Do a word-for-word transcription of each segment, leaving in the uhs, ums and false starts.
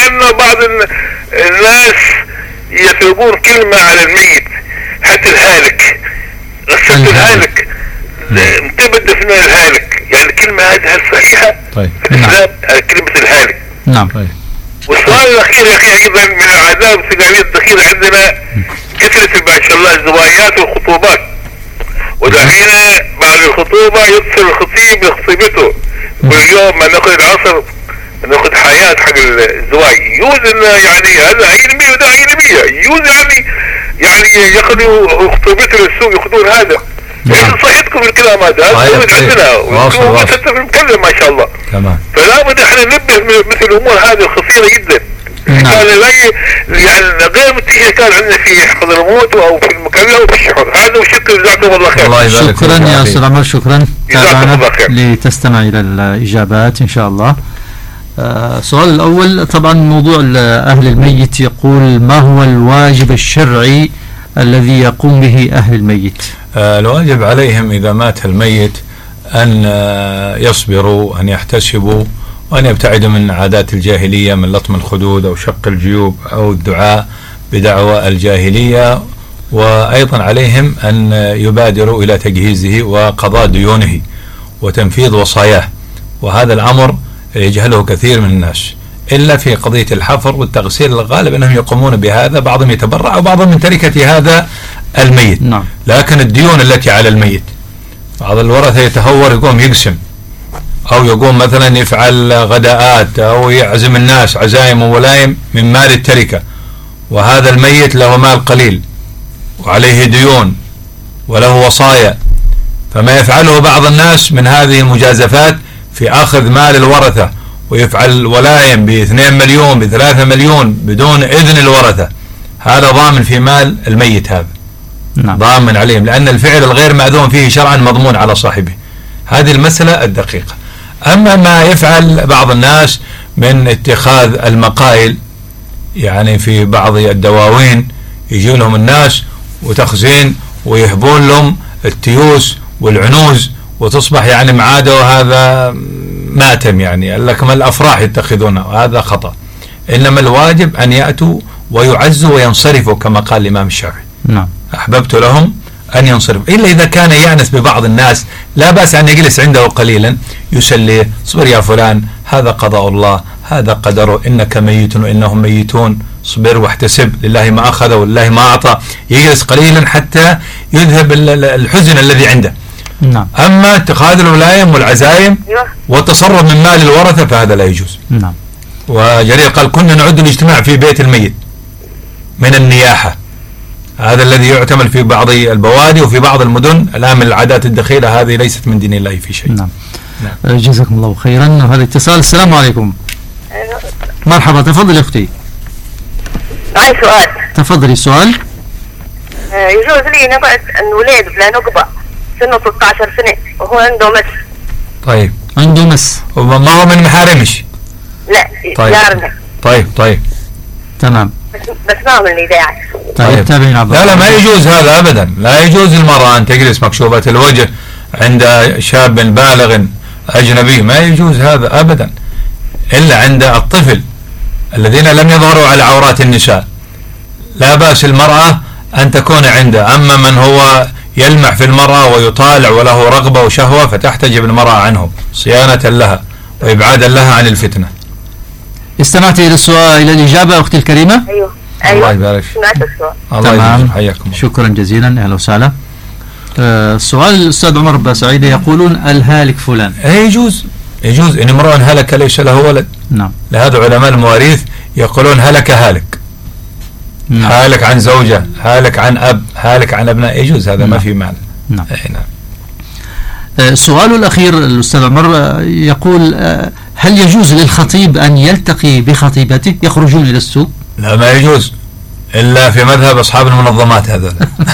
انه بعض الناس يطلبون كلمة على الميت، حتى الهالك، غسلت الهالك تبت دفن الهالك، يعني كلمة هذه صحيحة طيب. في الإسلام كلمة الهالك. نعم. طيب. والسؤال الأخير يا أخي أيضا من العذاب في الأيام الدخيلة عندنا كثرة ما شاء الله الزوايات والخطوبات، ودحين بعد الخطوبة يتصل الخطيب لخطيبته، واليوم ما ناخذ العصر ناخذ حياة حق الزواج، يجوز انه يعني هذا علمي وده علمية، يجوز يعني يعني ياخذوا خطوبته للسوق ياخذون هذا. يعني صحتكم الكلام هذا هذا عندنا وستة في المكلم ما شاء الله. تمام. فلا بد احنا ننبه مثل الامور هذه الخطيرة جدا. كان لا يعني غير متجه كان عندنا في حضرموت او في المكلم او في الشحر. هذا وشكرا جزاكم الله خير. الله شكرا يا استاذ عمر، شكرا. جزاكم الله خير. لتستمع الى الاجابات ان شاء الله. السؤال آه الأول طبعا موضوع أهل الميت، يقول ما هو الواجب الشرعي الذي يقوم به أهل الميت؟ آه الواجب عليهم إذا مات الميت أن آه يصبروا، أن يحتسبوا، وأن يبتعدوا من عادات الجاهلية من لطم الخدود أو شق الجيوب أو الدعاء بدعوى الجاهلية، وأيضا عليهم أن يبادروا إلى تجهيزه وقضاء ديونه وتنفيذ وصاياه، وهذا الأمر يجهله كثير من الناس إلا في قضية الحفر والتغسيل. الغالب أنهم يقومون بهذا، بعضهم يتبرع وبعضهم من تركة هذا الميت. نعم. لكن الديون التي على الميت بعض الورثة يتهور يقوم يقسم، أو يقوم مثلا يفعل غداءات أو يعزم الناس عزائم وولايم من مال التركة، وهذا الميت له مال قليل وعليه ديون وله وصايا، فما يفعله بعض الناس من هذه المجازفات في أخذ مال الورثة ويفعل ولايم باثنين مليون بثلاثة مليون بدون إذن الورثة، هذا ضامن في مال الميت، هذا نعم. ضامن عليهم، لأن الفعل الغير مأذون فيه شرعا مضمون على صاحبه. هذه المسألة الدقيقة. أما ما يفعل بعض الناس من اتخاذ المقايل، يعني في بعض الدواوين يجي لهم الناس وتخزين ويهبون لهم التيوس والعنوز وتصبح يعني معادة، وهذا ماتم، يعني لكم الأفراح يتخذونه، وهذا خطأ. إنما الواجب أن يأتوا ويعزوا وينصرفوا كما قال الإمام الشافعي. نعم. أحببت لهم أن ينصرفوا، إلا إذا كان يأنس ببعض الناس لا بأس أن يجلس عنده قليلا يسليه، صبر يا فلان هذا قضاء الله هذا قدره، إنك ميت وإنهم ميتون، صبر واحتسب، لله ما أخذ ولله ما أعطى، يجلس قليلا حتى يذهب الحزن الذي عنده. نعم. أما اتخاذ الولايم والعزايم والتصرف من مال الورثة فهذا لا يجوز. نعم. وجرير قال كنا نعد الاجتماع في بيت الميت من النياحة، هذا الذي يعتمل في بعض البوادي وفي بعض المدن الآن من العادات الدخيلة، هذه ليست من دين الله في شيء. نعم. نعم. جزاكم الله خيرا. هذا اتصال. السلام عليكم. مرحبا، تفضلي أختي. معي سؤال. تفضلي السؤال. يجوز لي نبعث الولاد بلا نقبة سنه ستة عشر سنة وهو عنده مس. طيب. عنده مس. وما هو من محارمش؟ لا. طيب. جارنا. طيب طيب. تمام. بس بس ما من الإذاعة. طيب تابعين عبد لا لا ما يجوز هذا أبدا، لا يجوز المرأة أن تجلس مكشوفة الوجه عند شاب بالغ أجنبي، ما يجوز هذا أبدا، إلا عند الطفل الذين لم يظهروا على عورات النساء لا بأس المرأة أن تكون عنده. أما من هو يلمح في المرأة ويطالع وله رغبة وشهوة فتحتجب المرأة عنه صيانة لها وإبعادا لها عن الفتنة. استمعتي إلى السؤال إلى الإجابة أختي الكريمة؟ أيوه أيوه الله يبارك. سمعت السؤال. الله يبارك. حياكم. شكرا جزيلا، أهلا وسهلا. آه السؤال الأستاذ عمر بن سعيد يقولون الهالك فلان. إيه يجوز يجوز إن امرؤ هلك ليس له ولد. نعم. لهذا علماء المواريث يقولون هلك هالك. نعم. هالك عن زوجة، هالك عن أب، هالك عن أبناء، يجوز هذا. نعم. ما في معنى. نعم. إيه نعم. السؤال الأخير الأستاذ عمر يقول هل يجوز للخطيب أن يلتقي بخطيبته يخرجون إلى السوق؟ لا ما يجوز إلا في مذهب أصحاب المنظمات هذول.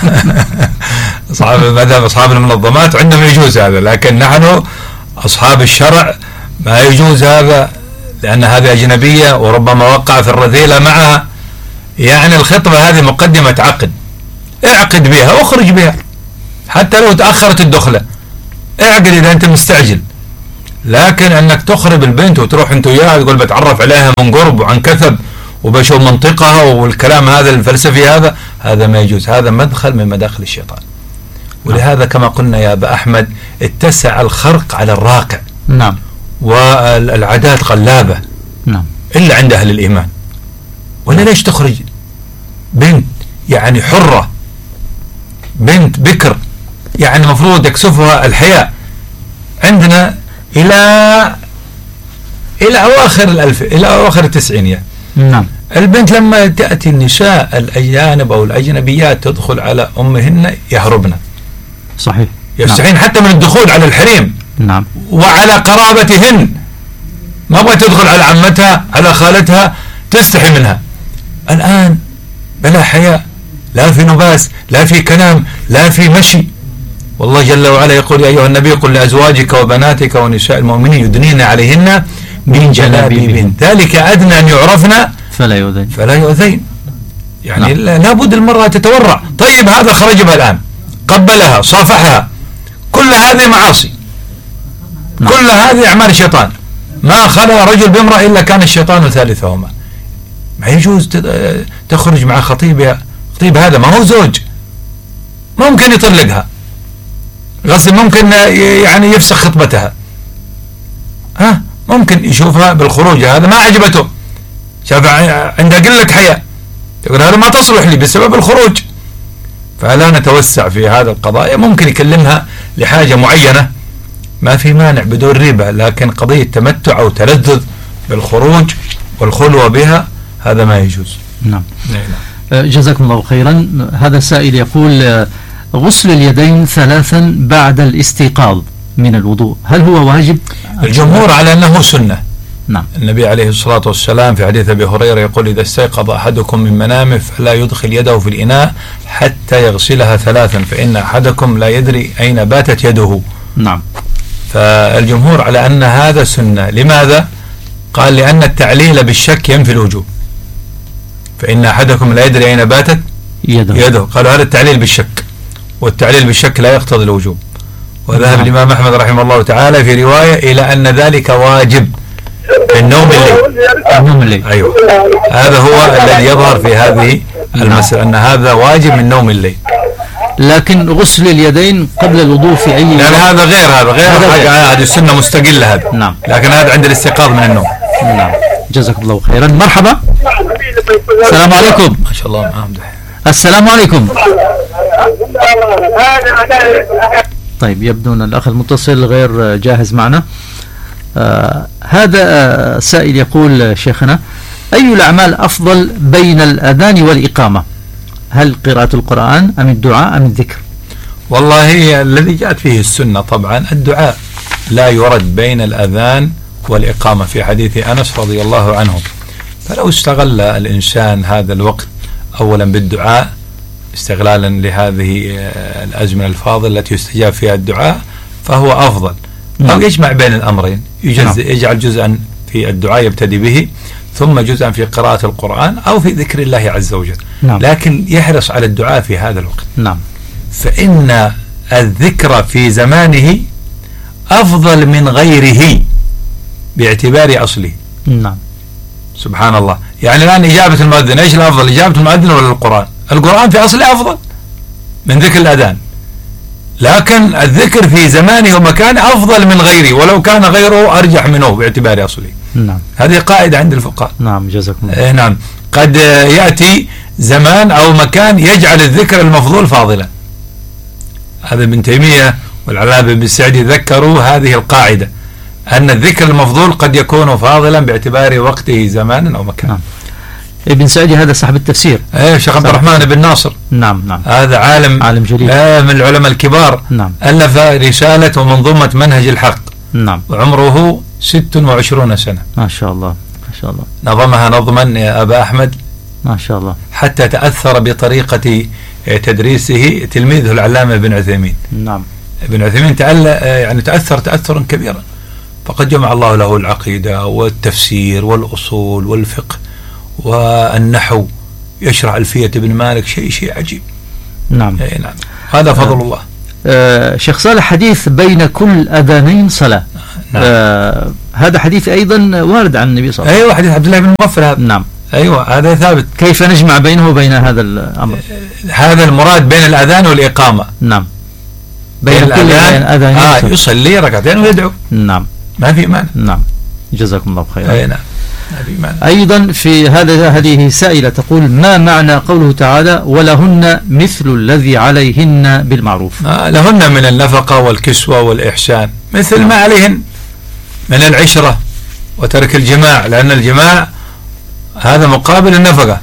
أصحاب مذهب أصحاب المنظمات عندهم يجوز هذا، لكن نحن أصحاب الشرع ما يجوز هذا، لأن هذه أجنبية وربما وقع في الرذيلة معها. يعني الخطبة هذه مقدمة عقد، اعقد بها واخرج بها حتى لو تأخرت الدخلة، اعقد إذا أنت مستعجل، لكن انك تخرب البنت وتروح انت وياها تقول بتعرف عليها من قرب وعن كثب وبشوف منطقها والكلام هذا الفلسفي هذا هذا ما يجوز، هذا مدخل من مداخل الشيطان. ولهذا كما قلنا يا أبا أحمد اتسع الخرق على الراقع. نعم. والعادات غلابة. نعم. إلا عند أهل الإيمان. ولا ليش تخرج بنت يعني حرة، بنت بكر يعني مفروض يكسفها الحياء عندنا إلى إلى أواخر الألف إلى أواخر التسعينيات. نعم. البنت لما تأتي النساء الأجانب أو الأجنبيات تدخل على أمهن يهربن. صحيح. يستحين نعم. حتى من الدخول على الحريم. نعم. وعلى قرابتهن، ما بغى تدخل على عمتها على خالتها تستحي منها. الآن بلا حياء، لا في نباس، لا في كلام، لا في مشي. والله جل وعلا يقول يا أيها النبي قل لأزواجك وبناتك ونساء المؤمنين يدنين عليهن من جلابيبهن ذلك أدنى أن يعرفن فلا يؤذين فلا يؤذين. يعني نعم. لابد المرأة تتورع. طيب هذا خرج بها الآن، قبلها، صافحها، كل هذه معاصي. نعم. كل هذه أعمال الشيطان. ما خلى رجل بامرأة إلا كان الشيطان ثالثهما. ما يجوز تخرج مع خطيبها. خطيب هذا ما هو زوج، ممكن يطلقها، غصب ممكن يعني يفسخ خطبتها، ها ممكن يشوفها بالخروج هذا ما عجبته، شاف عندها قلة حياء، يقول هذا ما تصلح لي بسبب الخروج. فلا نتوسع في هذا القضايا. ممكن يكلمها لحاجة معينة ما في مانع بدون ريبة، لكن قضية تمتع أو تلذذ بالخروج والخلوة بها هذا ما يجوز. نعم. نعم. جزاكم الله خيرا. هذا السائل يقول غسل اليدين ثلاثا بعد الاستيقاظ من الوضوء هل هو واجب؟ الجمهور على أنه سنة. نعم. النبي عليه الصلاة والسلام في حديث أبي هريرة يقول إذا استيقظ أحدكم من منامه فلا يدخل يده في الإناء حتى يغسلها ثلاثا فإن أحدكم لا يدري أين باتت يده. نعم. فالجمهور على أن هذا سنة. لماذا؟ قال لأن التعليل بالشك ينفي الوجوب، فإن أحدكم لا يدري أين باتت يده, يده. قالوا هذا التعليل بالشك، والتعليل بالشك لا يقتضي الوجوب. وذهب الإمام أحمد رحمه الله تعالى في رواية إلى أن ذلك واجب من نوم الليل. نوم الليل. أيوه، هذا هو الذي يظهر في هذه المسألة، أن هذا واجب من نوم الليل. لكن غسل اليدين قبل الوضوء في أي يعني هذا غير هذا غير هذا هذه السنة مستقلة هذا. نعم. لكن هذا عند الاستيقاظ من النوم. نعم. جزاكم الله خيرا. مرحبا. السلام عليكم. ما شاء الله معهم. السلام عليكم. طيب يبدو أن الأخ المتصل غير جاهز معنا. آه هذا آه سائل يقول شيخنا أي الأعمال أفضل بين الأذان والإقامة؟ هل قراءة القرآن أم الدعاء أم الذكر؟ والله الذي جاءت فيه السنة طبعا الدعاء، لا يرد بين الأذان والإقامة في حديث أنس رضي الله عنه. فلو استغل الإنسان هذا الوقت أولا بالدعاء استغلالا لهذه الأزمنة الفاضلة التي يستجاب فيها الدعاء فهو أفضل. نعم. أو يجمع بين الأمرين، نعم. يجعل جزءا في الدعاء يبتدي به ثم جزءا في قراءة القرآن أو في ذكر الله عز وجل. نعم. لكن يحرص على الدعاء في هذا الوقت. نعم. فإن الذكر في زمانه أفضل من غيره باعتبار أصله. نعم. سبحان الله. يعني الآن إجابة المؤذن إيش الأفضل؟ إجابة المؤذن ولا القرآن؟ القرآن في أصله أفضل من ذكر الأذان، لكن الذكر في زمانه ومكانه أفضل من غيره ولو كان غيره أرجح منه باعتبار أصله. نعم. هذه قاعدة عند الفقهاء. نعم. جزاكم الله. إيه نعم. قد يأتي زمان أو مكان يجعل الذكر المفضول فاضلا. هذا ابن تيمية والعلامة بن سعدي ذكروا هذه القاعدة أن الذكر المفضول قد يكون فاضلا باعتبار وقته زمانا أو مكان. نعم. ابن سعدي هذا صاحب التفسير. ايه شيخ عبد الرحمن بن ناصر. نعم نعم. هذا عالم عالم جليل. آه من العلماء الكبار. نعم. ألف رسالة ومنظومة منهج الحق. نعم. وعمره ست وعشرون سنة. ما شاء الله ما شاء الله. نظمها نظما يا أبا أحمد. ما شاء الله. حتى تأثر بطريقة تدريسه تلميذه العلامة ابن عثيمين. نعم. ابن عثيمين تأل يعني تأثر تأثرا كبيرا، فقد جمع الله له العقيدة والتفسير والأصول والفقه والنحو، يشرح ألفية ابن مالك، شيء شيء عجيب. نعم. أي نعم. هذا فضل آه الله. آه شيخ صالح، حديث بين كل أذانين صلاة نعم. آه هذا حديث أيضا وارد عن النبي صلى الله عليه أيوة حديث عبد الله بن مغفل هذا. وسلم. نعم. أيوة هذا ثابت. كيف نجمع بينه وبين هذا الأمر؟ هذا المراد بين الأذان والإقامة. نعم. بين كل الأذان آه يصلي ركعتين ويدعو. نعم. ما في مانع. نعم. جزاكم الله خيرا. أي نعم. ما في مانع. أيضا في هذا هذه سائلة تقول: ما معنى قوله تعالى: ولهن مثل الذي عليهن بالمعروف؟ آه لهن من النفقة والكسوة والإحسان مثل ما عليهن من العشرة وترك الجماع، لأن الجماع هذا مقابل النفقة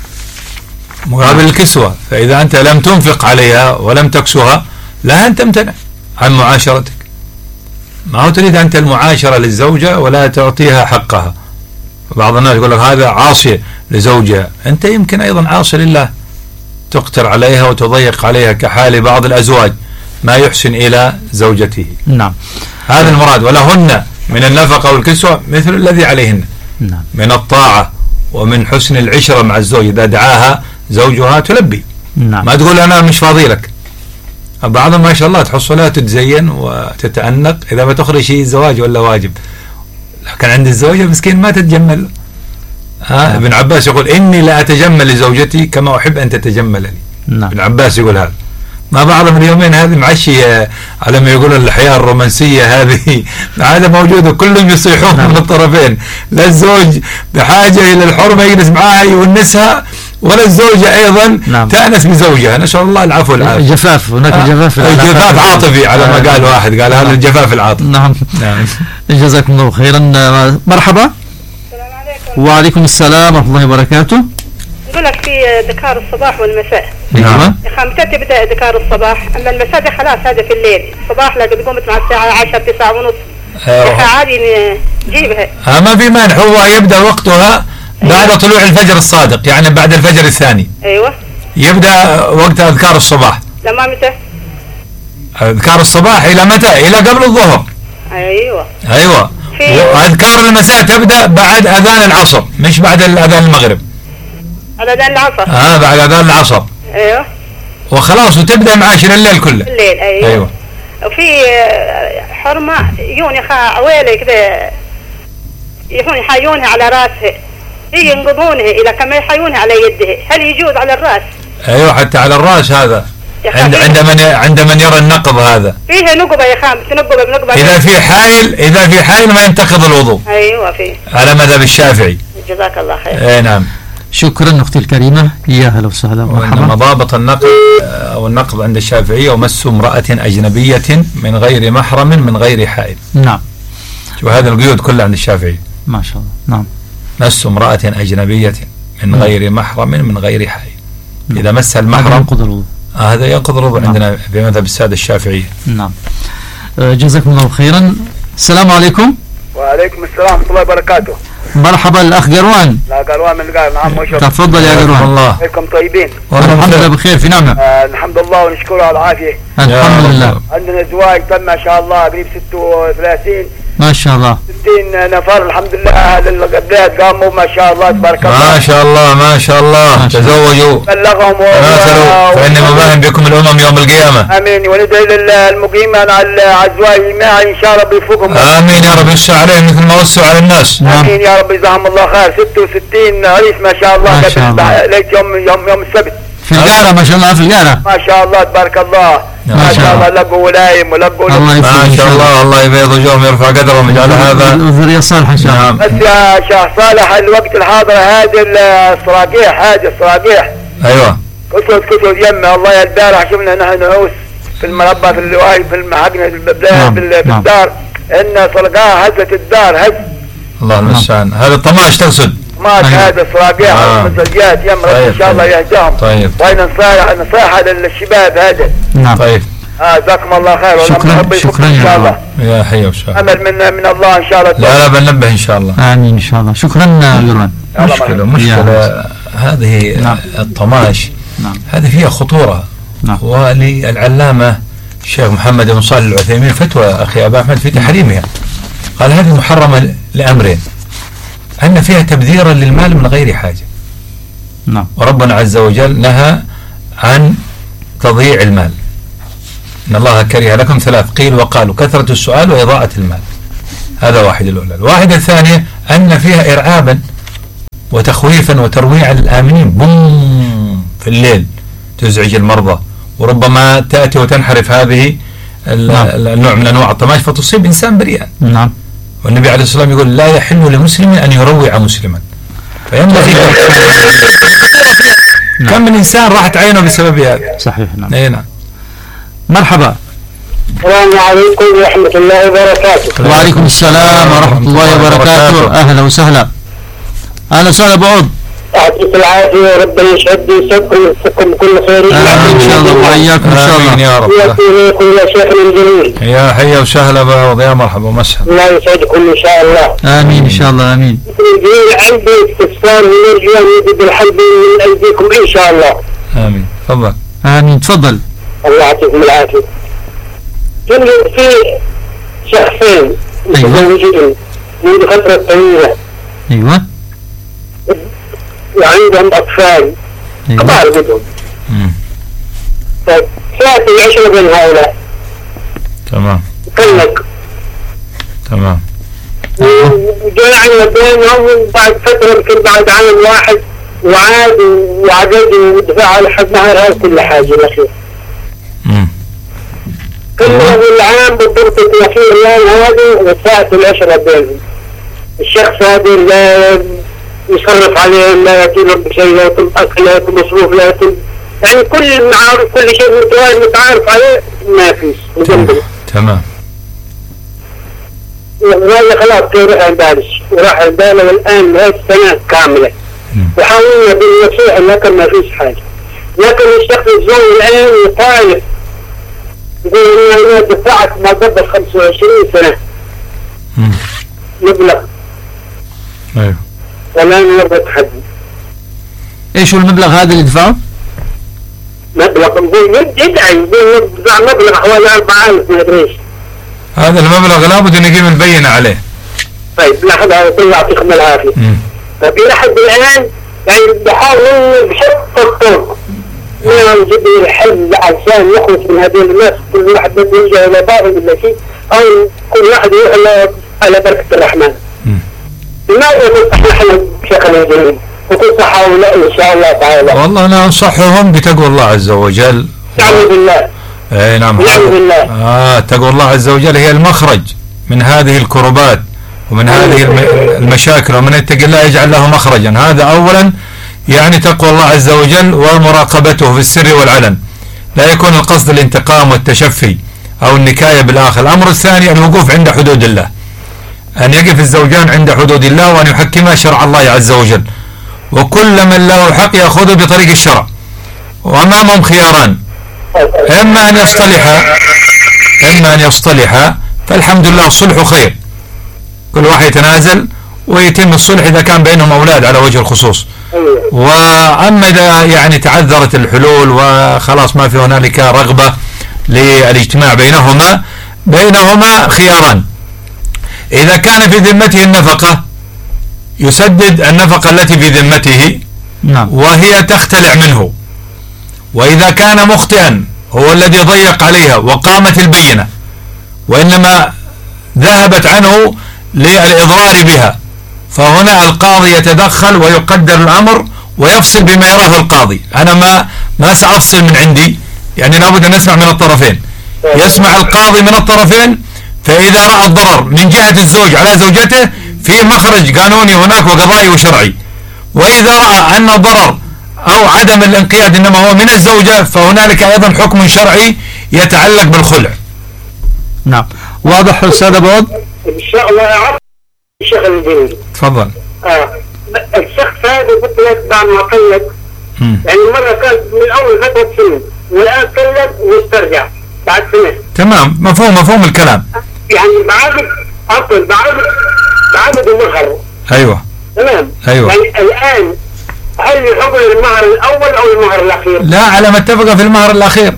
مقابل الكسوة، فإذا أنت لم تنفق عليها ولم تكسوها لا أن تمتنع عن معاشرتك. ما هو تريد أنت المعاشرة للزوجة ولا تعطيها حقها. بعض الناس يقول لك هذا عاصي لزوجها، أنت يمكن أيضا عاصي لله، تقتر عليها وتضيق عليها كحال بعض الأزواج ما يحسن إلى زوجته. نعم. هذا المراد. ولهن من النفقة والكسوة مثل الذي عليهن. نعم. من الطاعة ومن حسن العشرة مع الزوج، إذا دعاها زوجها تلبي. نعم. ما تقول أنا مش فاضي لك. بعضهم ما شاء الله تحصلها تتزين وتتأنق إذا ما تخرج شيء زواج ولا واجب، لكن عند الزوجة مسكين ما تتجمل. ها ابن عباس يقول: إني لا أتجمل لزوجتي كما أحب أن تتجمل لي. نعم. ابن عباس يقول هذا. ما بعضهم اليومين هذه معشي على ما يقولون الحياة الرومانسية هذه هذا موجود، كلهم يصيحون نعم. من الطرفين، لا الزوج بحاجة إلى الحرمة يجلس معها يونسها، ولا الزوجة أيضا نعم. تأنس بزوجها. نسأل الله العفو والعافية. جفاف، هناك آه. جفاف جفاف عاطفي على ما قال واحد، قال هذا الجفاف العاطفي. نعم. نعم. جزاكم الله خيرا. مرحبا. السلام عليكم. وعليكم السلام ورحمة الله وبركاته. نقول لك في ذكار الصباح والمساء. نعم. يا اخي متى تبدا ذكار الصباح؟ اما المساء ده خلاص هذا في الليل، الصباح لا قد قمت مع الساعه عشرة تسعة ونص. يا اخي عادي نجيبها. آه ما في مانع، هو يبدا وقتها بعد طلوع الفجر الصادق، يعني بعد الفجر الثاني. ايوه. يبدا وقت اذكار الصباح. لما متى؟ اذكار الصباح الى متى؟ الى قبل الظهر. ايوه. ايوه. واذكار المساء تبدا بعد اذان العصر، مش بعد الاذان المغرب. على اذان العصر. اه بعد اذان العصر. ايوه. وخلاص وتبدا معاشر الليل كله. الليل. ايوه. ايوه. وفي حرمه يون يا اخي عويله كذا يكون يحيونها على راسها، هي ينقضونها الى كما يحيونها على يدها، هل يجوز على الراس؟ ايوه حتى على الراس هذا. عند عند من عند من يرى النقض هذا. فيها نقبه يا خام، تنقبه بنقبه. اذا في حائل اذا في حائل ما ينتقض الوضوء. ايوه في. على مذهب الشافعي. جزاك الله خير. اي نعم. شكرا أختي الكريمة، يا هلا وسهلا وإنما مرحبا. ضابط النقض أو النقض عند الشافعية ومس امرأة أجنبية من غير محرم من غير حائل. نعم. شوف هذه القيود كلها عند الشافعي. ما شاء الله. نعم. مس امرأة أجنبية من نعم. غير محرم من غير حائل. نعم. إذا مس هذا المحرم ينقض الوضوء. آه هذا ينقض الوضوء. نعم. عندنا في مذهب السادة الشافعية. نعم. آه جزاكم الله خيرا. السلام عليكم. وعليكم السلام ورحمة الله وبركاته. مرحبا الأخ قروان. لا قروان من القار. نعم ما شاء الله. تفضل يا قروان. الله. عليكم طيبين. الحمد لله بخير في نعمة. آه الحمد لله ونشكره على العافية. الحمد لله. عندنا زواج تم ما شاء الله قريب ستة وثلاثين ما شاء الله. ستين نفر الحمد لله. أهل القبلات قاموا ما شاء الله تبارك الله. ما شاء الله ما شاء الله. تزوجوا. بلغهم تناسلوا فإني مباهم بكم الأمم يوم القيامة. آمين. وندعي للمقيم على الزواج معي إن شاء الله يفوقهم. آمين يا رب يوسع عليهم مثل ما وسعوا على الناس. آمين يا رب جزاهم الله خير. ستة وستين عريس ما شاء الله. ما شاء الله. ليت يوم يوم يوم السبت. في القارة ما شاء الله في القارة. ما شاء الله تبارك الله. ما شاء الله. لقوا ولايم ولقوا الله يفوق ما إن شاء الله. الله يبيض وجوههم يرفع قدرهم ويجعل هذا الذرية الصالحة إن شاء الله. نعم. بس يا شيخ صالح الوقت الحاضر هذه الصراقيح هذه الصراقيح ايوه كسر كسر يمه الله البارح شفنا نحن نعوس في المربى في الواي في المحقنا في البلاد نعم. في ال- في نعم. الدار ان صرقاها هزت الدار هز الله المستعان. هذا الطماش تقصد. مات أيوة. هذا الصراقيح آه. المسجات يم رب طيب، ان شاء الله طيب. يهداهم. طيب وين نصائح نصائح للشباب هذا. نعم. طيب اه جزاكم الله خير. شكراً، ربي يفك شكراً ان يا شاء الله. يا حي وسهلا. امل من من الله ان شاء الله. لا لا بننبه ان شاء الله. آمين إن شاء الله. شكرا قروان. يلا مشكلة مرحبا. مشكلة هذه نعم. الطماش نعم. هذه فيها خطورة. نعم. وللعلامة الشيخ محمد بن صالح العثيمين فتوى أخي أبا أحمد في تحريمها. قال هذه محرمة لأمرين: أن فيها تبذيرا للمال من غير حاجة، نعم. وربنا عز وجل نهى عن تضييع المال. إن الله كره لكم ثلاث: قيل وقالوا، كثرة السؤال وإضاءة المال. هذا واحد الأولى. الواحدة الثانية أن فيها إرعابا وتخويفا وترويعا للآمنين، بوم في الليل تزعج المرضى، وربما تأتي وتنحرف هذه النوع من أنواع الطماش فتصيب إنسان بريئا. نعم. والنبي عليه الصلاة والسلام يقول لا يحل لمسلم أن يروع مسلما، فينبغي نعم. كم من إنسان راحت عينه بسبب هذا. صحيح. نعم. أي نعم. مرحبا. السلام عليكم ورحمة الله وبركاته. وعليكم السلام ورحمة الله وبركاته. أهلا وسهلا. أهلا وسهلا بعود. يعطيك العافية وربنا يشهد يسكن ويسكن كل خير. آمين إن شاء الله وإياكم إن شاء الله. يا رب. يا شيخنا الجليل. يا حيا وسهلا بعوض، يا مرحبا ومسهلا. الله يسعدكم إن شاء الله. آمين إن شاء الله. آمين. عندي استفسار ونرجو أن يجد الحل من أيديكم إن شاء الله. آمين. تفضل. آمين. تفضل. الله يعطيكم العافية. كان في شخصين متزوجين منذ فترة طويلة. أيوة. وعندهم أطفال كبار بدهم. فساعة العشرة بين هؤلاء. تمام. طلق. تمام. وجاء بينهم بعد فترة يمكن بعد عام واحد وعاد وعقد ودفع لحد مهرها كل حاجة الأخير. كله العام بالضبط الأخير الآن هذه وساعة العشرة بينهم. الشخص هذا لا يصرف عليهم، لا يأتيهم بشيء، لا يتم أكل، لا يتم مصروف، لا يتم يعني كل المعارف كل شيء متعارف عليه ما فيش. تمام. وهذا خلاص يروح البالش وراح البالة والآن هذه السنة كاملة وحاولنا بالنصيحة لكن ما فيش حاجة. لكن الشخص الزوج الآن يطالب يقول إن أنا دفعت ما قبل خمسة وعشرين سنة مبلغ. أيوه. والآن يربط حد. إيش هو المبلغ هذا اللي دفعه؟ مبلغ يقول يدعي يقول دفع مبلغ حوالي أربعة آلاف ما أدري إيش. هذا المبلغ لابد أن يقيم البينة عليه. طيب لحظة الله يعطيكم العافية. طيب إلى حد الآن يعني بحاول بشتى الطرق ما نجيب الحل عشان نخلص من هذه الناس. كل واحد بده يلجأ إلى باب ولا شيء أو كل واحد يروح على بركة الرحمن. لماذا نصح نحن بشكل جميل وكل صحة ولا إن شاء الله تعالى. والله أنا أنصحهم بتقوى الله عز وجل. نعم بالله. اي نعم. نعم بالله. آه تقوى الله عز وجل هي المخرج من هذه الكربات ومن هذه المشاكل، ومن يتق الله يجعل له مخرجا. هذا أولا يعني تقوى الله عز وجل ومراقبته في السر والعلن، لا يكون القصد الانتقام والتشفي أو النكاية بالآخر. الأمر الثاني الوقوف عند حدود الله، أن يقف الزوجان عند حدود الله وأن يحكما شرع الله عز وجل، وكل من له حق يأخذه بطريق الشرع، وأمامهم خياران: إما أن يصطلحا إما أن يصطلحا فالحمد لله الصلح خير، كل واحد يتنازل ويتم الصلح إذا كان بينهم أولاد على وجه الخصوص. وأما إذا يعني تعذرت الحلول وخلاص ما في هنالك رغبة للاجتماع بينهما بينهما خياران: إذا كان في ذمته النفقة يسدد النفقة التي في ذمته وهي تختلع منه، وإذا كان مخطئا هو الذي ضيق عليها وقامت البينة وإنما ذهبت عنه للإضرار بها، فهنا القاضي يتدخل ويقدر الأمر ويفصل بما يراه القاضي. أنا ما ما سأفصل من عندي، يعني لابد أن نسمع من الطرفين. يسمع القاضي من الطرفين، فإذا رأى الضرر من جهة الزوج على زوجته في مخرج قانوني هناك وقضائي وشرعي، وإذا رأى أن الضرر أو عدم الانقياد إنما هو من الزوجة فهنالك أيضا حكم شرعي يتعلق بالخلع. نعم. واضح أستاذ أبو عود؟ إن شاء الله أعرف الشيخ الجليل. تفضل. آه. الشخص هذا قلت لك بعد ما طلق يعني مرة كان من أول فترة سنة والآن طلق واسترجع بعد سنة. تمام. مفهوم مفهوم الكلام. يعني بعقد عقد بعقد بعقد المهر. أيوه. تمام. أيوه. يعني الآن هل يحكم المهر الأول أو المهر الأخير؟ لا، على ما اتفق في المهر الأخير.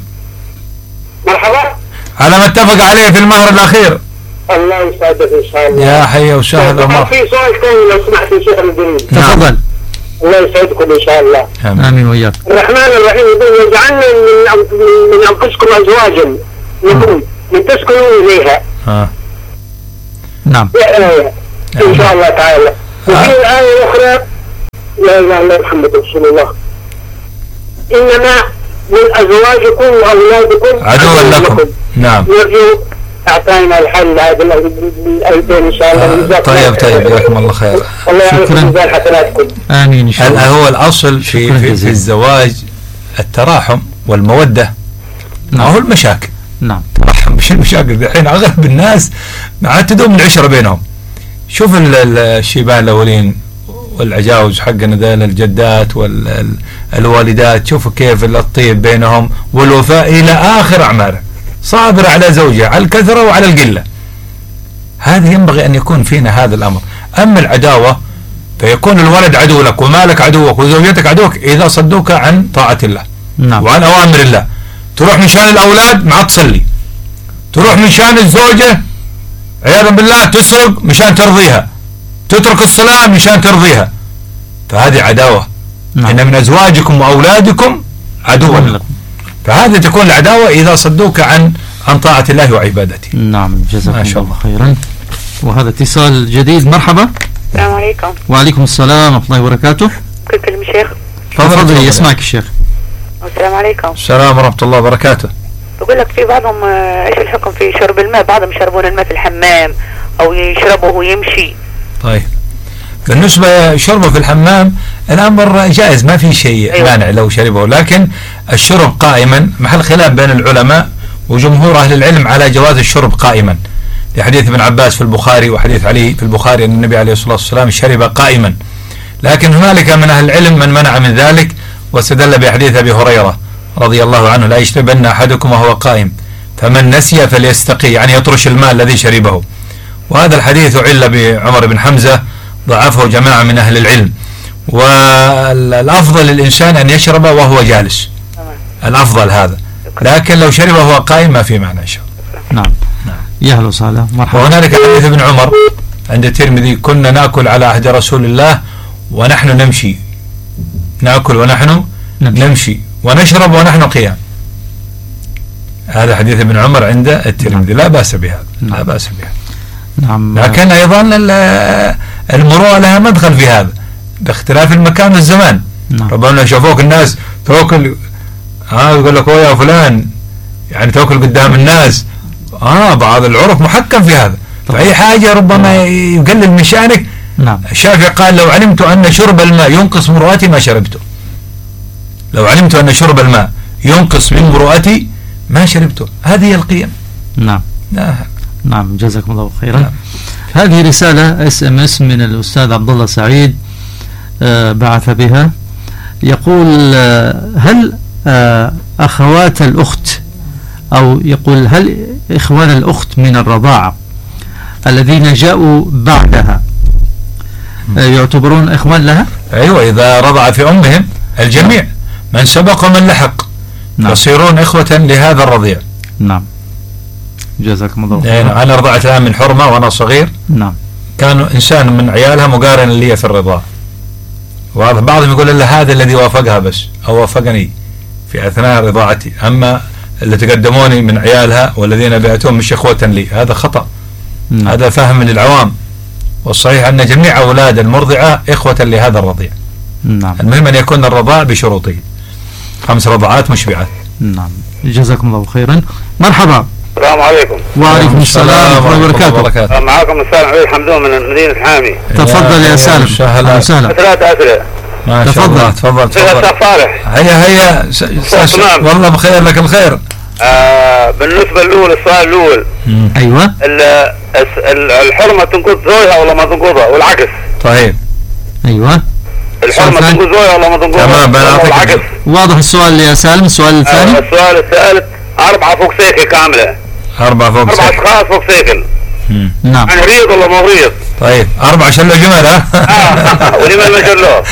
مرحبا. على ما اتفق عليه في المهر الأخير. الله يسعدك إن شاء الله. يا حي وسهلا ومرحبا. في سؤال ثاني لو سمحت يا شيخ الجليل. تفضل. الله يسعدكم إن شاء الله. آمين, آمين وإياك. الرحمن الرحيم يقول: وجعلنا من من أنفسكم أزواجا يقول من تسكنوا إليها. آه. نعم يعني إن شاء الله تعالى. وفي الآية الأخرى لا إله إلا محمد رسول الله إنما من أزواجكم وأولادكم عدوا لكم. نعم. نرجو أعطينا الحل هذا الأيتين إن شاء الله. آه طيب طيب جزاكم الله خير. الله يعطيكم ميزان حسناتكم. آمين إن شاء الله. هو الأصل في في, في الزواج التراحم والمودة. نعم. ما هو المشاكل. نعم. تراحم مش المشاكل. الحين أغلب الناس ما تدوم العشرة بينهم. شوف الشيبان الأولين والعجاوز حقنا ذول الجدات والوالدات، شوفوا كيف الطيب بينهم والوفاء إلى آخر أعماره، صابر على زوجه على الكثرة وعلى القلة. هذا ينبغي أن يكون فينا هذا الأمر. أما العداوة فيكون الولد عدو لك ومالك عدوك وزوجتك عدوك إذا صدوك عن طاعة الله. نعم. وعن أوامر الله. تروح مشان الأولاد ما تصلي، تروح مشان الزوجة عياذا بالله تسرق مشان ترضيها، تترك الصلاة مشان ترضيها، فهذه عداوة. نعم. إن من أزواجكم وأولادكم عدوا لكم. فهذه تكون العداوة إذا صدوك عن عن طاعة الله وعبادته. نعم جزاكم الله خيرا. وهذا اتصال جديد. مرحبا. السلام عليكم. وعليكم السلام ورحمة الله وبركاته. كل كلمة شيخ. تفضل يسمعك الشيخ. السلام عليكم. السلام ورحمة الله وبركاته. بقول لك في بعضهم ايش الحكم في شرب الماء؟ بعضهم يشربون الماء في الحمام او يشربه ويمشي. طيب بالنسبة شربه في الحمام الأمر جائز، ما في شيء أيوة. مانع لو شربه، لكن الشرب قائما محل خلاف بين العلماء وجمهور أهل العلم على جواز الشرب قائما، لحديث ابن عباس في البخاري وحديث علي في البخاري أن النبي عليه الصلاة والسلام شرب قائما. لكن هنالك من أهل العلم من منع من ذلك واستدل بحديث أبي هريرة رضي الله عنه لا يشربن أحدكم وهو قائم فمن نسي فليستقي، يعني يطرش الماء الذي شربه. وهذا الحديث عل بعمر بن حمزة ضعفه جماعة من أهل العلم. والأفضل للإنسان أن يشرب وهو جالس، الأفضل هذا، لكن لو شرب وهو قائم ما في معنى إن شاء الله. نعم. نعم. يا أهلا وسهلا. مرحبا. وهنالك حديث ابن عمر عند الترمذي كنا نأكل على عهد رسول الله ونحن نمشي، نأكل ونحن نمشي, نمشي ونشرب ونحن قيام. هذا حديث ابن عمر عند الترمذي. لا بأس بهذا. نعم. لا بأس بهذا. نعم. لكن أيضا المروءة لها مدخل في هذا باختلاف المكان والزمان. نعم. ربما شافوك الناس تأكل ها يقول لك يا فلان يعني تأكل قدام الناس، آه بعض العرف محكم في هذا. فأي حاجة ربما يقلل من شأنك. نعم. الشافعي قال لو علمت أن شرب الماء ينقص مروءتي ما شربته. لو علمت أن شرب الماء ينقص من مروءتي ما شربته. هذه هي القيم. نعم. نعم. نعم جزاكم الله خيرا. نعم. هذه رسالة اس ام اس من الأستاذ عبد الله سعيد آه بعث بها، يقول آه هل آه أخوات الأخت أو يقول هل إخوان الأخت من الرضاعة الذين جاءوا بعدها آه يعتبرون إخوان لها؟ أيوة إذا رضع في أمهم الجميع من سبق ومن لحق. نعم. يصيرون إخوة لهذا الرضيع. نعم جزاكم الله خيرا. يعني أنا رضعت الآن من حرمة وأنا صغير. نعم. كان إنسان من عيالها مقارن لي في الرضاعة، وبعضهم يقول إلا هذا الذي وافقها بس أو وافقني في أثناء رضاعتي، أما اللي تقدموني من عيالها والذين بيأتون مش إخوة لي. هذا خطأ. نعم. هذا فهم من العوام، والصحيح أن جميع أولاد المرضعة إخوة لهذا الرضيع. نعم. المهم أن يكون الرضاع بشروطه، خمس رضعات مشبعات. نعم جزاكم الله خيرا. مرحبا. السلام عليكم. وعليكم السلام ورحمة الله وبركاته. معكم السالم علي حمدون من مدينة حامي. تفضل يا سالم. أهلا وسهلا. ثلاث أسئلة. ما شاء الله. تفضل تفضل. شيخ صالح. هيا هيا س... س... والله بخير لك الخير. آه بالنسبة الأول السؤال الأول. أيوة. ال... ال... الحرمة تنقض زوجها ولا ما تنقضها والعكس. طيب. أيوة. الحرمة تنقض زوجها ولا ما تنقضها. تمام والعكس. واضح السؤال يا سالم. السؤال الثاني. آه السؤال الثالث أربعة فوق سيكل كاملة. أربعة فوق أربعة أشخاص فوق سيكل. نعم. عن مريض ولا ما مريض؟ طيب أربعة شلوا جمل ها؟ آه ولمن ما شلوه؟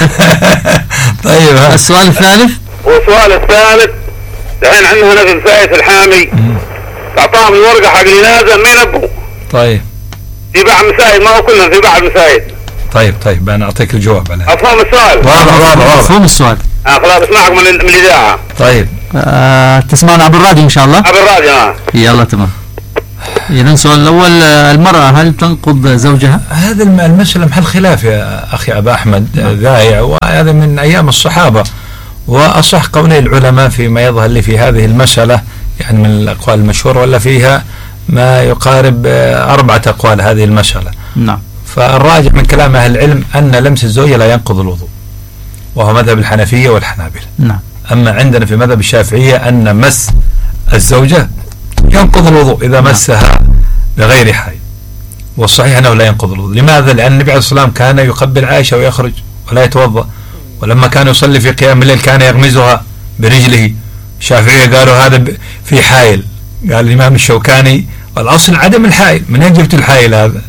طيب ها. السؤال الثالث. والسؤال الثالث الحين عندنا هنا في مسايد الحامي تعطاهم الورقة حق الجنازة ما ينبهوا. طيب. في بعض المسايد ما هو كلهم، في بعض المسايد. طيب طيب أنا أعطيك الجواب على هذا. أفهم السؤال. واضح واضح واضح. مفهوم السؤال. آه خلاص اسمعك من من الإذاعة. طيب. آه تسمعنا عبر الراديو إن شاء الله. عبر الراديو. آه. يلا تمام. إذن السؤال الأول، المرأة هل تنقض زوجها؟ هذا المسألة محل خلاف يا أخي أبا أحمد ذايع، وهذا من أيام الصحابة، وأصح قولي العلماء فيما يظهر لي في هذه المسألة يعني من الأقوال المشهورة، ولا فيها ما يقارب أربعة أقوال هذه المسألة. نعم. فالراجح من كلام أهل العلم أن لمس الزوجة لا ينقض الوضوء، وهو مذهب الحنفية والحنابلة. نعم. أما عندنا في مذهب الشافعية أن مس الزوجة ينقض الوضوء إذا مسها بغير حائل، والصحيح أنه لا ينقض الوضوء. لماذا؟ لأن النبي عليه الصلاة والسلام كان يقبل عائشة ويخرج ولا يتوضأ، ولما كان يصلي في قيام الليل كان يغمزها برجله. الشافعية قالوا هذا في حائل، قال الإمام الشوكاني والأصل عدم الحائل، من أين جبت الحائل هذا؟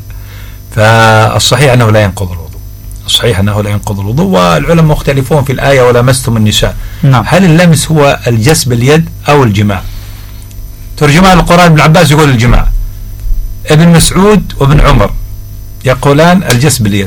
فالصحيح أنه لا ينقض الوضوء، الصحيح أنه لا ينقض الوضوء. والعلماء مختلفون في الآية ولمستم النساء. نعم. هل اللمس هو الجس باليد أو الجماع؟ ترجمان القرآن ابن عباس يقول الجماع، ابن مسعود وابن عمر يقولان الجس باليد.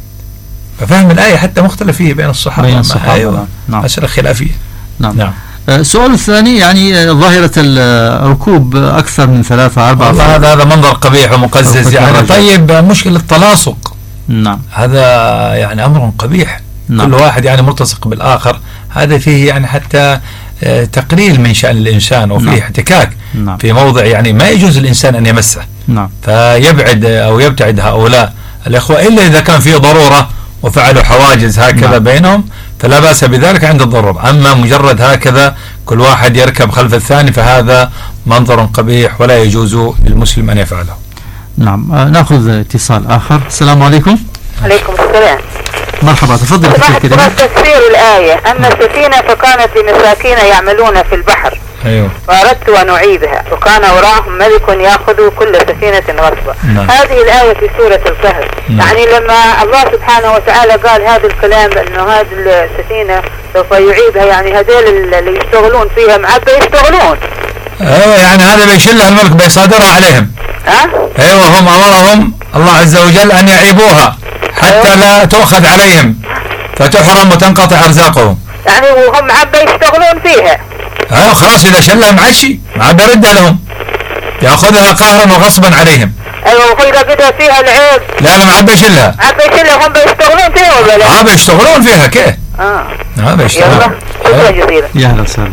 ففهم الآية حتى مختلف فيه بين الصحابة. بين الصحابة. أيوة. نعم. مسألة خلافية. نعم. نعم. السؤال الثاني، يعني ظاهرة الركوب أكثر من ثلاثة أربعة، والله هذا هذا منظر قبيح ومقزز يعني. طيب مشكلة التلاصق. نعم. هذا يعني أمر قبيح. نعم. كل واحد يعني ملتصق بالآخر، هذا فيه يعني حتى تقليل من شأن الإنسان، وفيه نعم. احتكاك نعم. في موضع يعني ما يجوز الإنسان أن يمسه. نعم. فيبعد أو يبتعد هؤلاء الإخوة، إلا إذا كان فيه ضرورة وفعلوا حواجز هكذا نعم. بينهم، فلا بأس بذلك عند الضرورة. أما مجرد هكذا كل واحد يركب خلف الثاني فهذا منظر قبيح ولا يجوز للمسلم أن يفعله. نعم. نأخذ اتصال آخر. السلام عليكم. عليكم السلام. مرحبا، تفضل. تفسير الآية: أما السفينة فكانت لمساكين يعملون في البحر، أيوه. فأردت أن أعيبها وكان وراءهم ملك يأخذ كل سفينة غصبا. نعم. هذه الآية في سورة الكهف. نعم. يعني لما الله سبحانه وتعالى قال هذا الكلام أنه هذه السفينة سوف يعيبها، يعني هذول اللي يشتغلون فيها معبى يشتغلون. ايوه، يعني هذا بيشلها الملك بيصادرها عليهم. ها؟ ايوه، هم امرهم الله عز وجل ان يعيبوها حتى أيوة. لا تؤخذ عليهم فتحرم وتنقطع ارزاقهم. يعني وهم معبى يشتغلون فيها. ايوه خلاص، اذا شلها معشي ما بيردها لهم، ياخذها قهرا وغصبا عليهم. ايوه، واذا قدها فيها العيب لا لا ما بيشلها. معبى يشلها، هم بيشتغلون فيها ولا لا؟ اه بيشتغلون فيها كيف؟ اه اه بيشتغلون. شكرا جزيلا. يا هلا وسهلا.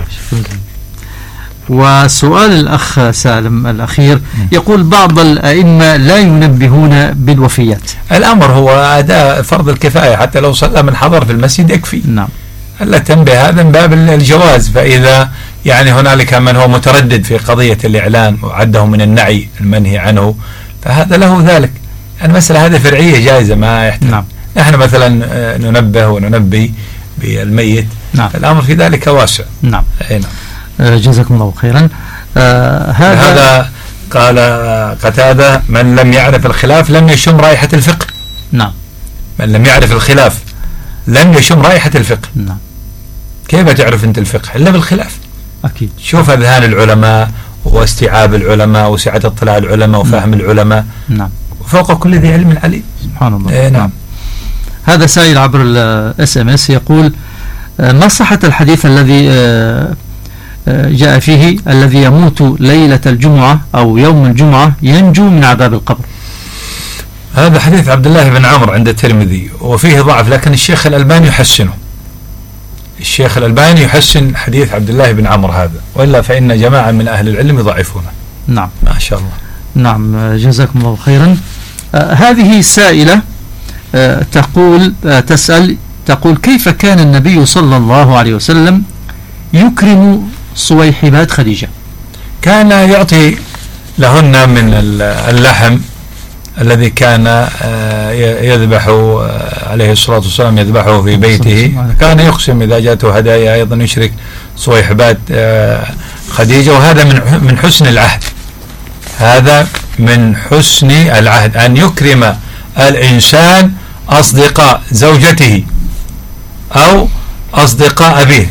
وسؤال الأخ سالم الأخير يقول: بعض الأئمة لا ينبهون بالوفيات. الأمر هو أداء فرض الكفاية، حتى لو صلى من حضر في المسجد يكفي. نعم. ألا تنبه هذا من باب الجواز. فإذا يعني هنالك من هو متردد في قضية الإعلان وعده من النعي المنهي عنه فهذا له ذلك. المسألة هذه فرعية جائزة ما يحتاج. نعم. نحن مثلا ننبه وننبي بالميت. نعم. الأمر في ذلك واسع. نعم. أي نعم. جزاكم الله خيرا. آه هذا هذا قال قتادة: من لم يعرف الخلاف لم يشم رائحة الفقه. نعم. من لم يعرف الخلاف لم يشم رائحة الفقه. نعم. كيف تعرف أنت الفقه إلا بالخلاف؟ أكيد. شوف أذهان العلماء واستيعاب العلماء وسعة اطلاع العلماء وفهم نعم. العلماء. نعم. وفوق كل ذي علم عليم. سبحان الله. إيه نعم. هذا سائل عبر الاس ام اس يقول: ما صحة الحديث الذي جاء فيه الذي يموت ليلة الجمعة أو يوم الجمعة ينجو من عذاب القبر؟ هذا حديث عبد الله بن عمرو عند الترمذي وفيه ضعف، لكن الشيخ الألباني يحسنه. الشيخ الألباني يحسن حديث عبد الله بن عمرو هذا، وإلا فإن جماعة من أهل العلم يضعفونه. نعم. ما شاء الله. نعم. جزاكم الله خيرا. آه هذه سائلة آه تقول آه تسأل تقول: كيف كان النبي صلى الله عليه وسلم يكرم صويحبات خديجة؟ كان يعطي لهن من اللحم الذي كان يذبح عليه الصلاة والسلام يذبحه في بيته. كان يقسم إذا جاءته هدايا، أيضا يشرك صويحبات خديجة. وهذا من من حسن العهد، هذا من حسن العهد أن يكرم الإنسان أصدقاء زوجته أو أصدقاء أبيه.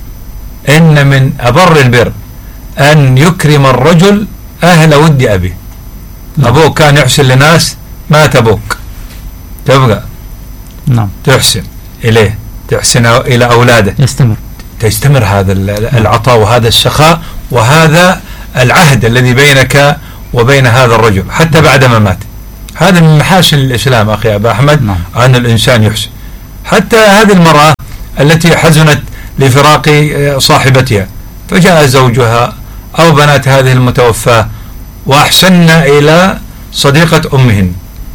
إن من أبر البر أن يكرم الرجل أهل ود أبيه. أبوك كان يحسن لناس، مات أبوك تبقى نعم تحسن إليه، تحسن إلى أولاده، يستمر تستمر هذا العطاء وهذا السخاء وهذا العهد الذي بينك وبين هذا الرجل حتى بعد ما مات. هذا من محاسن الإسلام أخي أبا أحمد، نعم. أن الإنسان يحسن. حتى هذه المرأة التي حزنت لفراق صاحبتها فجاء زوجها أو بنات هذه المتوفاة وأحسن إلى صديقة أمهن،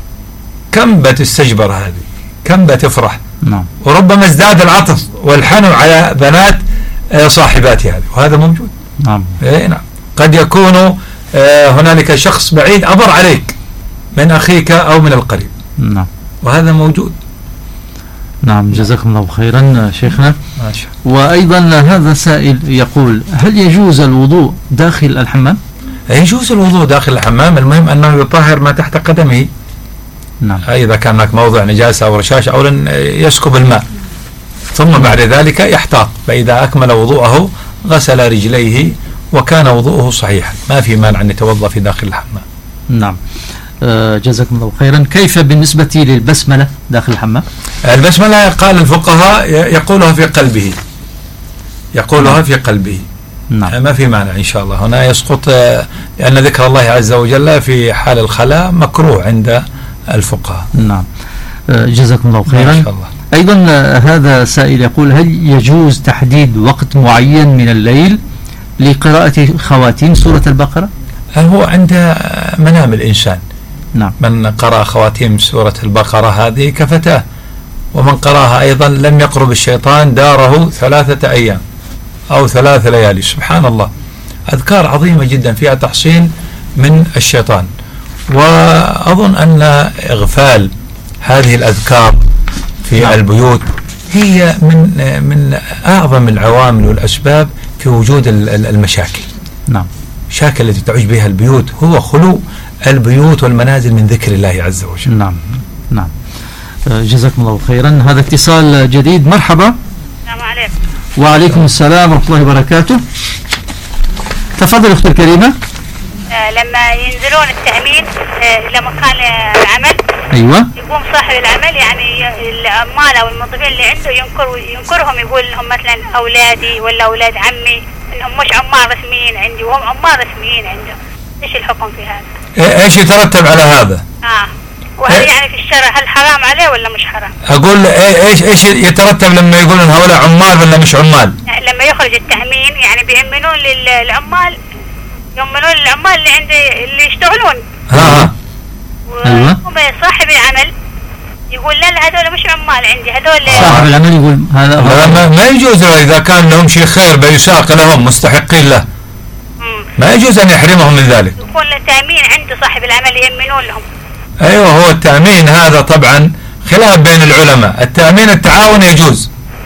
كم بتستجبر هذه، كم بتفرح، نعم. وربما ازداد العطف والحنو على بنات صاحباتها هذه، وهذا موجود. نعم. إيه نعم. قد يكون هنالك شخص بعيد أبر عليك من أخيك أو من القريب، نعم. وهذا موجود. نعم، جزاكم الله خيرا شيخنا. ما شاء الله. وأيضا هذا سائل يقول: هل يجوز الوضوء داخل الحمام؟ يجوز الوضوء داخل الحمام، المهم أنه يطهر ما تحت قدمه. نعم. إذا كان هناك موضع نجاسة أو رشاش أو يسكب الماء، ثم بعد ذلك يحتاط، فإذا أكمل وضوءه غسل رجليه وكان وضوءه صحيحا، ما في مانع أن يتوضأ في داخل الحمام. نعم. آه جزاكم الله خيرا. كيف بالنسبة للبسملة داخل الحمام؟ البسملة قال الفقهاء يقولها في قلبه، يقولها نعم. في قلبه. نعم. ما في مانع إن شاء الله. هنا يسقط لأن ذكر الله عز وجل في حال الخلاء مكروه عند الفقهاء. نعم. آه جزاكم الله خيرا. إن شاء الله. أيضا آه هذا سائل يقول: هل يجوز تحديد وقت معين من الليل لقراءة خواتيم سورة البقرة؟ هو عند منام الإنسان. نعم. من قرأ خواتيم سورة البقرة هذه كفتاه، ومن قرأها أيضا لم يقرب الشيطان داره ثلاثة أيام أو ثلاث ليالي. سبحان الله، أذكار عظيمة جدا فيها تحصين من الشيطان. وأظن أن إغفال هذه الأذكار في نعم. البيوت هي من من أعظم العوامل والأسباب في وجود المشاكل. نعم. المشاكل التي تعيش بها البيوت هو خلو البيوت والمنازل من ذكر الله عز وجل. نعم. نعم. جزاكم الله خيرا. هذا اتصال جديد. مرحبا. السلام عليكم. وعليكم السلام ورحمة الله وبركاته. تفضل أختي الكريمة. آه لما ينزلون التأمين آه إلى مكان العمل، أيوة، يقوم صاحب العمل يعني العمال أو الموظفين اللي عنده ينكر ينكرهم، يقول لهم مثلا أولادي ولا أولاد عمي إنهم مش عمال رسميين عندي وهم عمال رسميين عنده. إيش الحكم في هذا؟ إيش يترتب على هذا؟ آه وهل إيه؟ يعني في الشرع هل حرام عليه ولا مش حرام؟ أقول إيش إيش يترتب لما يقولون هؤلاء عمال ولا مش عمال؟ لما يخرج التأمين يعني بيأمنون للعمال، يؤمنون للعمال اللي عند اللي يشتغلون. ها. أيوة. صاحب العمل يقول لا لا هذول مش عمال عندي، هذول صاحب العمل يقول هذا ما, ما يجوز له إذا كان لهم شيء خير بيساق لهم مستحقين له. مم. ما يجوز أن يحرمهم من ذلك. يكون التأمين عند صاحب العمل يأمنون لهم. أيوة، هو التأمين هذا طبعا خلاف بين العلماء. التأمين التعاون يجوز،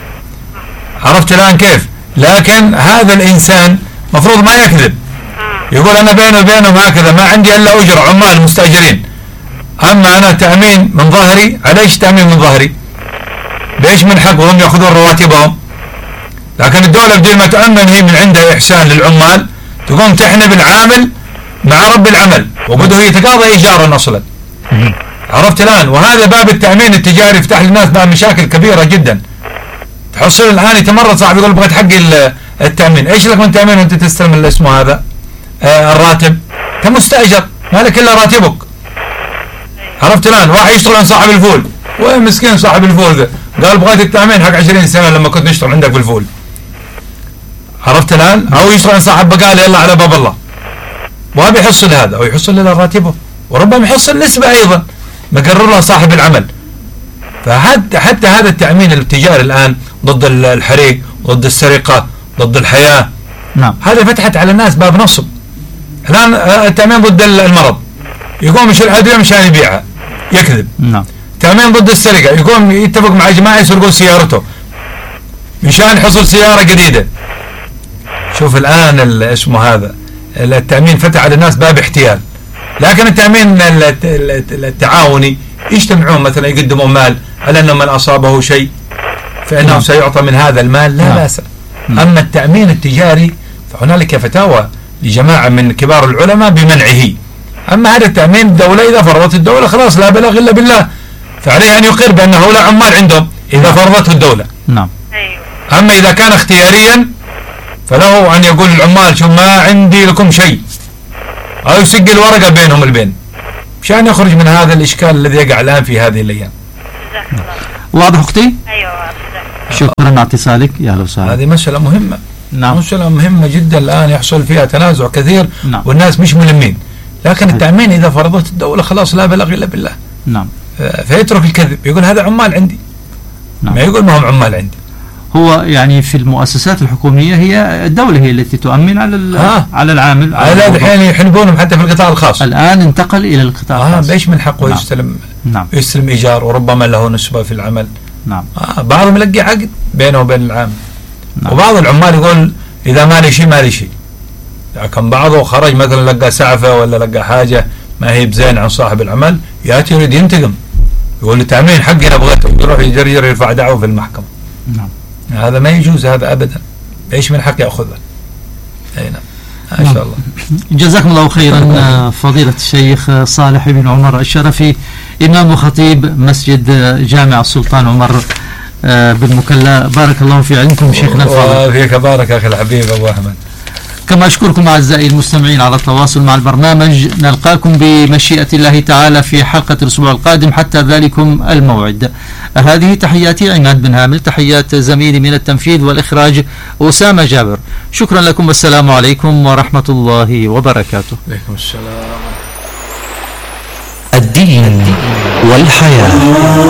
عرفت الآن كيف؟ لكن هذا الإنسان مفروض ما يكذب، يقول أنا بيني وبينهم هكذا ما عندي إلا أجر عمال مستأجرين، أما أنا تأمين من ظهري. عليش تأمين من ظهري؟ بإيش من حقهم يأخذون رواتبهم؟ لكن الدولة بدل ما تأمن هي من عندها إحسان للعمال تقوم تحنب العامل مع رب العمل، وبده هي تقاضى إيجارا أصلا. عرفت الآن؟ وهذا باب التأمين التجاري يفتح للناس باب مشاكل كبيرة جدا. تحصل الآن يتمرد صاحب يقول بغيت حق التأمين. إيش لك من تأمين وأنت تستلم اللي اسمه هذا آه الراتب؟ أنت مستأجر ما لك إلا راتبك. عرفت الآن؟ واحد يشتغل عند صاحب الفول، وين مسكين صاحب الفول ذا قال بغيت التأمين حق عشرين سنة لما كنت نشتغل عندك في الفول. عرفت الآن؟ أو يشتغل عند صاحب بقالة يلا على باب الله، وهذا يحصل هذا أو يحصل له راتبه، وربما يحصل نسبة أيضا مقرر له صاحب العمل. فحتى حتى هذا التأمين التجاري الآن ضد الحريق، ضد السرقة، ضد الحياة. نعم. هذا فتحت على الناس باب نصب. الآن التأمين ضد المرض، يقوم يشيل أدوية مشان يبيعها يكذب. نعم. تأمين ضد السرقة، يقوم يتفق مع جماعة يسرقون سيارته مشان يحصل سيارة جديدة. شوف الآن اسمه هذا التأمين فتح على الناس باب احتيال. لكن التأمين التعاوني يجتمعون مثلا يقدموا مال على أنه من أصابه شيء فإنه نعم. سيعطى من هذا المال لا بأس. نعم. أما التأمين التجاري فهنالك فتاوى لجماعة من كبار العلماء بمنعه. أما هذا التأمين الدولة إذا فرضت الدولة خلاص لا بلاغ إلا بالله، فعليه أن يقر بأن هؤلاء عمال عندهم إذا فرضته الدولة. نعم. أما إذا كان اختياريا فله أن يقول العمال شو ما عندي لكم شيء، أو يسجل الورقة بينهم البين مشان يخرج من هذا الإشكال الذي يقع الآن في هذه الأيام. واضح أختي؟ أيوة. شكرا على اتصالك. يا أهلا وسهلا. هذه مسألة مهمة. نعم. مسألة مهمة جدا الآن يحصل فيها تنازع كثير. نعم. والناس مش ملمين، لكن التأمين إذا فرضت الدولة خلاص لا بلغ إلا بالله. نعم. فيترك الكذب، يقول هذا عمال عندي. نعم. ما يقول ما هم عمال عندي. هو يعني في المؤسسات الحكومية هي الدولة هي التي تؤمن على آه. على العامل. على الحين يحنبونهم حتى في القطاع الخاص. الآن انتقل إلى القطاع آه الخاص. بيش من حقه نعم. يستلم. نعم. يستلم إيجار وربما له نسبة في العمل. نعم. آه بعضهم يلقي عقد بينه وبين العامل. نعم. وبعض العمال يقول إذا ما لي شيء ما لي شيء، لكن بعضه خرج مثلا لقى سعفة ولا لقى حاجة ما هي بزين عن صاحب العمل، يأتي يريد ينتقم، يقول التأمين حقي أنا بغيته، يروح يجرجر يرفع دعوة في المحكمة. نعم. هذا ما يجوز، هذا أبدا. إيش من حق يأخذه؟ أي نعم. ما شاء الله. جزاكم الله خيرا فضيلة الشيخ صالح بن عمر الشرفي، إمام وخطيب مسجد جامع السلطان عمر بالمكلا. بارك الله في علمكم شيخنا الفاضل. وفيك بارك أخي الحبيب أبو أحمد. كما أشكركم أعزائي المستمعين على التواصل مع البرنامج. نلقاكم بمشيئة الله تعالى في حلقة الأسبوع القادم حتى ذلكم الموعد. هذه تحياتي عماد بن هامل، تحيات زميلي من التنفيذ والإخراج أسامة جابر. شكرا لكم والسلام عليكم ورحمة الله وبركاته. عليكم السلام. الدين والحياة.